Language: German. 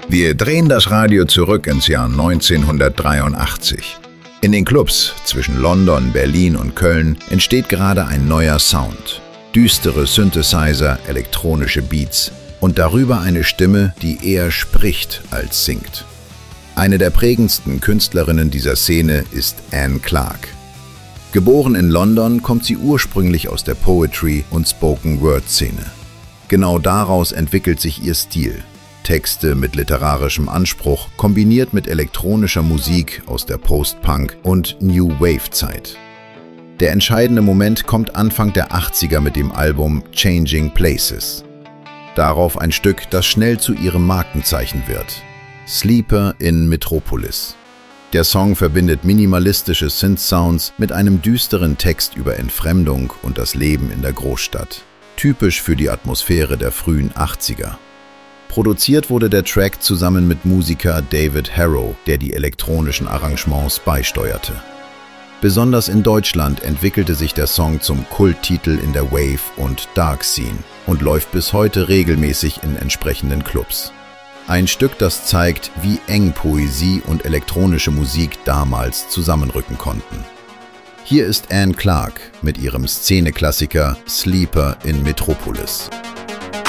Wir drehen das Radio zurück ins Jahr 1983. In den Clubs zwischen London, Berlin und Köln entsteht gerade ein neuer Sound. Düstere Synthesizer, elektronische Beats und darüber eine Stimme, die eher spricht als singt. Eine der prägendsten Künstlerinnen dieser Szene ist Anne Clark. Geboren in London, kommt sie ursprünglich aus der Poetry- und Spoken-Word-Szene. Genau daraus entwickelt sich ihr Stil. Texte mit literarischem Anspruch, kombiniert mit elektronischer Musik aus der Post-Punk- und New Wave-Zeit. Der entscheidende Moment kommt Anfang der 80er mit dem Album Changing Places. Darauf ein Stück, das schnell zu ihrem Markenzeichen wird: Sleeper in Metropolis. Der Song verbindet minimalistische Synth-Sounds mit einem düsteren Text über Entfremdung und das Leben in der Großstadt. Typisch für die Atmosphäre der frühen 80er. Produziert wurde der Track zusammen mit Musiker David Harrow, der die elektronischen Arrangements beisteuerte. Besonders in Deutschland entwickelte sich der Song zum Kulttitel in der Wave- und Dark-Scene und läuft bis heute regelmäßig in entsprechenden Clubs. Ein Stück, das zeigt, wie eng Poesie und elektronische Musik damals zusammenrücken konnten. Hier ist Anne Clark mit ihrem Szeneklassiker Sleeper in Metropolis.